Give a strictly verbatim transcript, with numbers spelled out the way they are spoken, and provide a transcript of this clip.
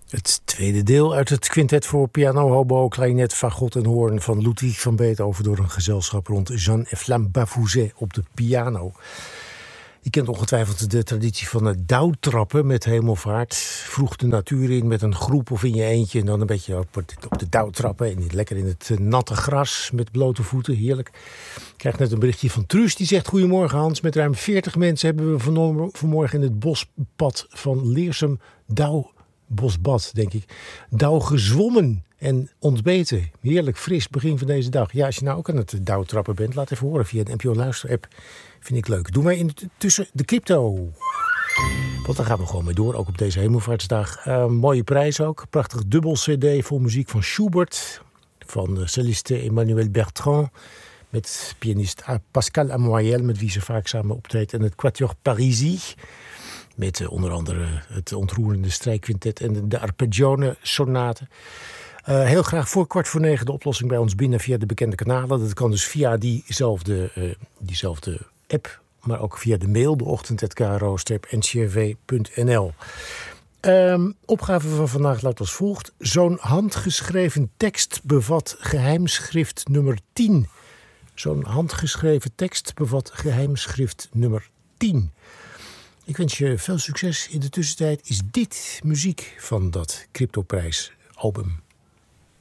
Het tweede deel uit het quintet voor piano, hobo, klarinet, fagot en hoorn van Ludwig van Beethoven door een gezelschap rond Jean-Efflam Bavouzet op de piano. Je kent ongetwijfeld de traditie van het douwtrappen met hemelvaart. Vroeg de natuur in met een groep of in je eentje en dan een beetje op, op de douwtrappen. En lekker in het natte gras met blote voeten, heerlijk. Ik krijg net een berichtje van Truus, die zegt: goedemorgen Hans, met ruim veertig mensen hebben we vanmorgen in het bospad van Leersum douw... Bosbad, denk ik. Dauw gezwommen en ontbeten. Heerlijk fris begin van deze dag. Ja, als je nou ook aan het douwtrappen bent, laat even horen via de N P O Luister-app. Vind ik leuk. Doen wij intussen de crypto. Want daar gaan we gewoon mee door, ook op deze hemelvaartsdag. Uh, mooie prijs ook. Prachtig dubbel C D vol muziek van Schubert. Van uh, celliste Emmanuel Bertrand. Met pianist Pascal Amoyel, met wie ze vaak samen optreedt. En het Quatuor Parisi. Met uh, onder andere het ontroerende strijkquintet en de arpeggione sonaten. Uh, heel graag voor kwart voor negen de oplossing bij ons binnen via de bekende kanalen. Dat kan dus via diezelfde, uh, diezelfde app, maar ook via de mail, de ochtend at k r o n c r v punt n l. Um, opgave van vandaag luidt als volgt. Zo'n handgeschreven tekst bevat geheimschrift nummer tien. Zo'n handgeschreven tekst bevat geheimschrift nummer tien. Ik wens je veel succes. In de tussentijd is dit muziek van dat Cryptoprijs album.